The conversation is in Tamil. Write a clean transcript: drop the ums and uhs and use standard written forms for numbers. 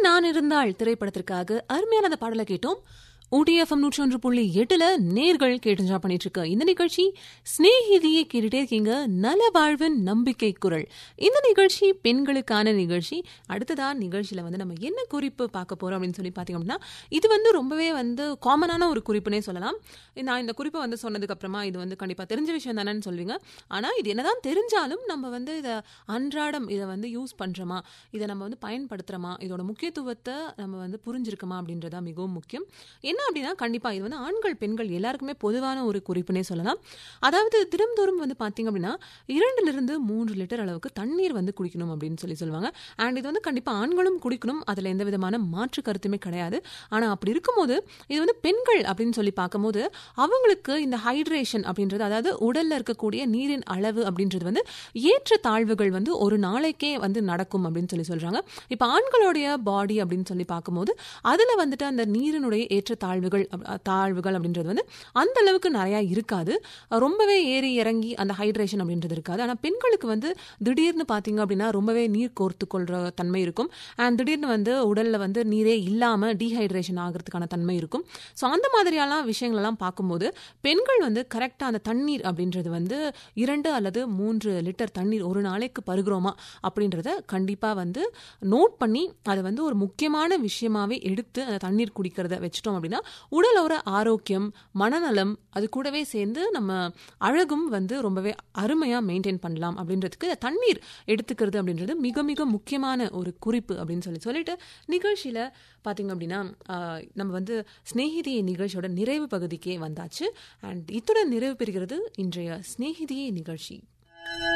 நான் இருந்தால் திரைப்படத்திற்காக அருமையான அந்த பாடலை கேட்டோம். OTFM 101.8 நேர்கள் கேட்டு என்ஜாய் பண்ணிட்டு இருக்க இந்த நிகழ்ச்சி ஸ்நேகிதியை கேட்டுட்டே இருக்கீங்க. நல வாழ்வின் நம்பிக்கை குரல். இந்த நிகழ்ச்சி பெண்களுக்கான நிகழ்ச்சி. அடுத்ததா நிகழ்ச்சியில நம்ம என்ன குறிப்பு பார்க்க போறோம் அப்படின்னு சொல்லி பாத்தீங்க அப்படின்னா, இது ரொம்பவே காமனான ஒரு குறிப்புனே சொல்லலாம். நான் இந்த குறிப்பை சொன்னதுக்கு அப்புறமா இது கண்டிப்பா தெரிஞ்ச விஷயம் தானேன்னு சொல்வீங்க. ஆனா இது என்னதான் தெரிஞ்சாலும் நம்ம இதை அன்றாடம் இதை யூஸ் பண்றோமா, இதை நம்ம பயன்படுத்துறோமா, இதோட முக்கியத்துவத்தை நம்ம புரிஞ்சிருக்கோமா அப்படின்றதா மிகவும் முக்கியம். என்ன அப்படின்னா, கண்டிப்பா இது ஆண்கள் பெண்கள் எல்லாருக்குமே பொதுவான ஒரு குறிப்புனே சொல்லலாம். அதாவது தினம்தோறும் பாத்தீங்க அப்படின்னா 2-3 லிட்டர் அளவுக்கு தண்ணீர் குடிக்கணும் அப்படின்னு சொல்லுவாங்க. அண்ட் இது கண்டிப்பா ஆண்களும் குடிக்கணும், அதுல எந்த விதமான மாற்று கருத்துமே கிடையாது. ஆனா அப்படி இருக்கும்போது இது பெண்கள் அப்படின்னு சொல்லி பார்க்கும்போது அவங்களுக்கு இந்த ஹைட்ரேஷன் அப்படின்றது, அதாவது உடல்ல இருக்கக்கூடிய நீரின் அளவு அப்படின்றது ஏற்ற தாழ்வுகள் ஒரு நாளைக்கே நடக்கும் அப்படின்னு சொல்றாங்க. இப்ப ஆண்களுடைய பாடி அப்படின்னு சொல்லி பார்க்கும்போது அதுல அந்த நீரினுடைய ஏற்ற தாழ்வுகள் அப்படின்றது அந்த அளவுக்கு நிறைய இருக்காது. ரொம்பவே ஏறி இறங்கி அந்த ஹைட்ரேஷன் அப்படின்றது இருக்காது. ஆனா பெண்களுக்கு திடீர்னு பாத்தீங்க அப்படின்னா ரொம்பவே நீர் கோர்த்து கொள்ற தன்மை இருக்கும். அண்ட் திடீர்னு உடல்ல நீரே இல்லாம டீஹைட்ரேஷன் ஆகிறதுக்கான தன்மை இருக்கும். ஸோ அந்த மாதிரியான விஷயங்கள் எல்லாம் பார்க்கும்போது பெண்கள் கரெக்டா அந்த தண்ணீர் அப்படின்றது 2 அல்லது 3 லிட்டர் தண்ணீர் ஒரு நாளைக்கு பருகிறோமா அப்படின்றத கண்டிப்பா நோட் பண்ணி அதை ஒரு முக்கியமான விஷயமாவே எடுத்து அந்த தண்ணீர் குடிக்கிறத வச்சுட்டோம் அப்படின்னா உடலோட ஆரோக்கியம், மனநலம் அது கூடவே சேர்ந்து நம்ம அழகும் ரொம்பவே அருமையா மெயின்டைன் பண்ணலாம் அப்படின்றதுக்கு தண்ணீர் எடுத்துக்கிறது அப்படின்றது மிக மிக முக்கியமான ஒரு குறிப்பு அப்படின்னு சொல்லிட்டு நிகழ்ச்சியில பாத்தீங்க அப்படின்னா நம்ம ஸ்நேகிதியை நிகழ்ச்சியோட நிறைவு பகுதிக்கே வந்தாச்சு. அண்ட் இத்துடன் நிறைவு பெறுகிறது இன்றைய ஸ்நேகிதியை நிகழ்ச்சி.